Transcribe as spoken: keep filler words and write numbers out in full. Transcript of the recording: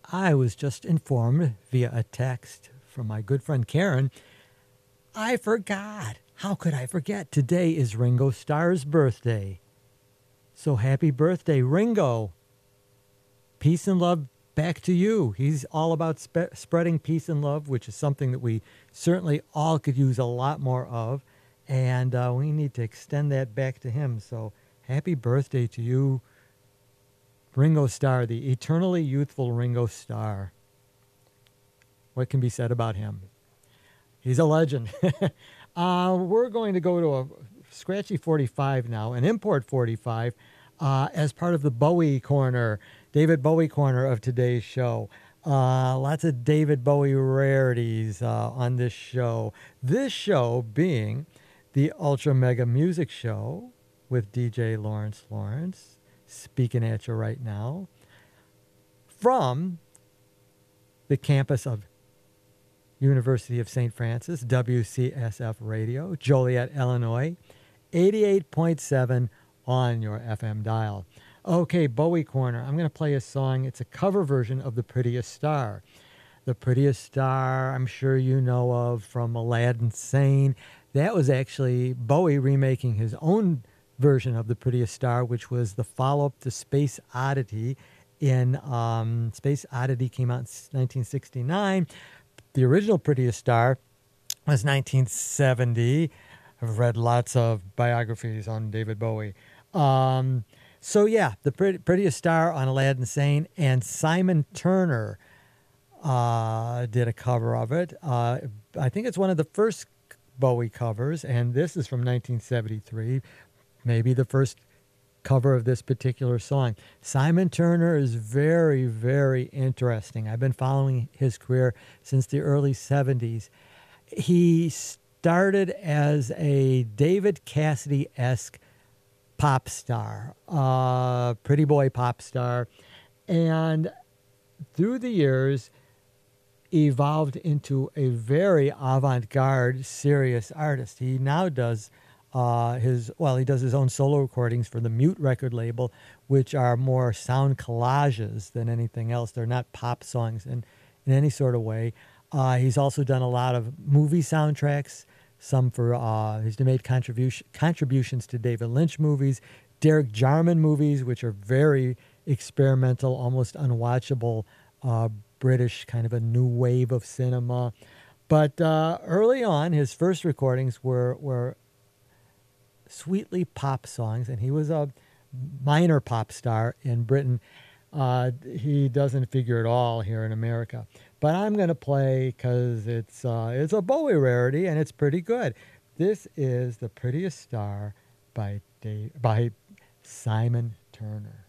I was just informed via a text from my good friend Karen. I forgot. How could I forget? Today is Ringo Starr's birthday. So happy birthday, Ringo. Peace and love back to you. He's all about spe- spreading peace and love, which is something that we certainly all could use a lot more of. And uh, we need to extend that back to him. So happy birthday to you, Ringo Starr, the eternally youthful Ringo Starr. What can be said about him? He's a legend. uh, we're going to go to a scratchy forty-five now, an import forty-five, uh, as part of the Bowie Corner, David Bowie Corner of today's show. Uh, lots of David Bowie rarities uh, on this show. This show being the Ultra Mega Music Show with D J Lawrence Lawrence, speaking at you right now, from the campus of University of Saint Francis, W C S F Radio, Joliet, Illinois, eighty-eight point seven on your F M dial. Okay, Bowie Corner. I'm going to play a song. It's a cover version of The Prettiest Star. The Prettiest Star, I'm sure you know of from Aladdin Sane. That was actually Bowie remaking his own version of The Prettiest Star, which was the follow-up to Space Oddity. In um, Space Oddity came out in nineteen sixty-nine. The original Prettiest Star was nineteen seventy. I've read lots of biographies on David Bowie. Um, so yeah, the Pret- Prettiest Star on Aladdin Sane, and Simon Turner uh, did a cover of it. Uh, I think it's one of the first Bowie covers, and this is from nineteen seventy-three, maybe the first cover of this particular song. Simon Turner is very, very interesting. I've been following his career since the early seventies. He started as a David Cassidy-esque pop star, uh, pretty boy pop star, and through the years evolved into a very avant-garde, serious artist. He now does Uh, his well, he does his own solo recordings for the Mute record label, which are more sound collages than anything else. They're not pop songs in, in any sort of way. Uh, he's also done a lot of movie soundtracks, some for, uh, he's made contribution, contributions to David Lynch movies, Derek Jarman movies, which are very experimental, almost unwatchable, uh, British kind of a new wave of cinema. But uh, early on, his first recordings were were sweetly pop songs, and he was a minor pop star in Britain. Uh, he doesn't figure at all here in America. But I'm going to play because it's uh, it's a Bowie rarity, and it's pretty good. This is The Prettiest Star by Dave, by Simon Turner.